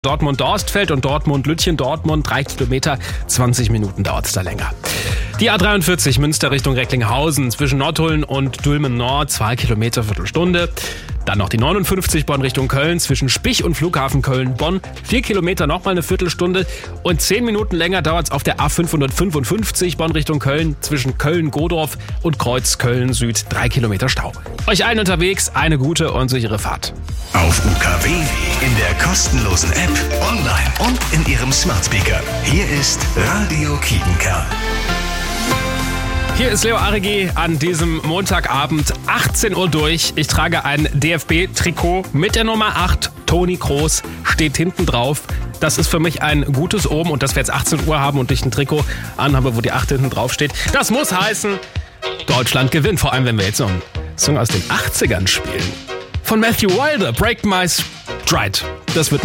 Dortmund-Dorstfeld und Dortmund-Lütchen-Dortmund, 3 Kilometer, 20 Minuten dauert es da länger. Die A43 Münster Richtung Recklinghausen zwischen Nottuln und Dülmen-Nord, 2 Kilometer, Viertelstunde. Dann noch die 59 Bonn Richtung Köln zwischen Spich und Flughafen Köln-Bonn, 4 Kilometer, nochmal eine Viertelstunde. Und 10 Minuten länger dauert es auf der A555 Bonn Richtung Köln zwischen Köln-Godorf und Kreuz Köln-Süd, 3 Kilometer Stau. Euch allen unterwegs eine gute und sichere Fahrt. Auf UKW, in der kostenlosen App, online und in Ihrem Smart Speaker. Hier ist Radio Kiepenkerl. Hier ist Leo Arigi an diesem Montagabend, 18 Uhr durch. Ich trage ein DFB-Trikot mit der Nummer 8. Toni Kroos steht hinten drauf. Das ist für mich ein gutes Omen, und dass wir jetzt 18 Uhr haben und ich ein Trikot anhabe, wo die 8 hinten drauf steht. Das muss heißen, Deutschland gewinnt. Vor allem, wenn wir jetzt noch einen Song aus den 80ern spielen. Von Matthew Wilder, Break My Stride. Das wird